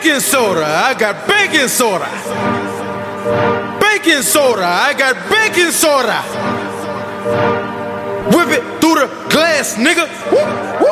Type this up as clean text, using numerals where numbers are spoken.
baking soda, I got baking soda. Baking soda, I got baking soda. Whip it through the glass, nigga. Woo, woo.